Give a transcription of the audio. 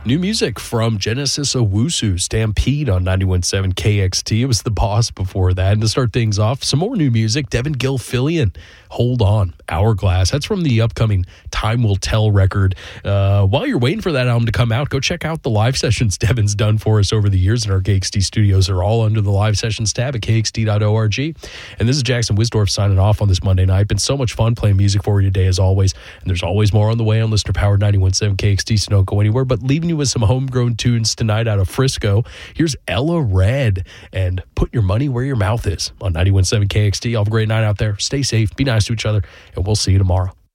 New music from Genesis Owusu, Stampede on 91.7 KXT. It was The Boss before that. And to start things off, some more new music. Devin Gilfillian, Hold On, Hourglass. That's from the upcoming Time Will Tell record. While you're waiting for that album to come out, go check out the live sessions Devin's done for us over the years in our KXT studios. They're all under the live sessions tab at kxt.org. And this is Jackson Wisdorf signing off on this Monday night. Been so much fun playing music for you today as always. And there's always more on the way on Listener Powered 91.7 KXT, so don't go anywhere. But leaving you with some homegrown tunes tonight out of Frisco. Here's Ella Red and Put Your Money Where Your Mouth Is on 91.7 KXT. Have a great night out there. Stay safe. Be nice to each other. And we'll see you tomorrow.